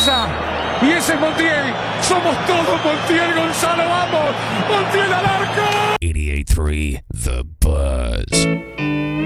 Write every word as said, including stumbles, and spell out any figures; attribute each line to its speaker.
Speaker 1: casa. Y ese es Montiel. Somos todos Montiel, Gonzalo. Vamos. Montiel al arco.
Speaker 2: eighty-eight point three The Buzz.